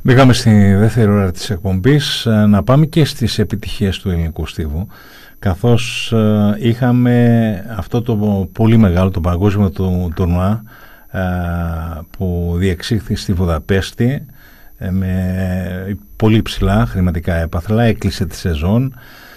Μπήκαμε στη δεύτερη ώρα της εκπομπής να πάμε και στις επιτυχίες του ελληνικού στίβου, καθώς είχαμε αυτό το πολύ μεγάλο, το παγκόσμιο τουρνουά που διεξήχθη στη Βουδαπέστη με πολύ ψηλά χρηματικά έπαθλα, έκλεισε τη σεζόν